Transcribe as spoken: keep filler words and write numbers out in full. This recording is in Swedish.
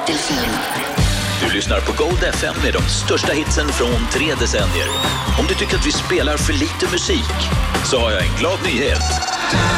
Delfin. Du lyssnar på Gold F M med de största hitsen från tre decennier. Om du tycker att vi spelar för lite musik så har jag en glad nyhet.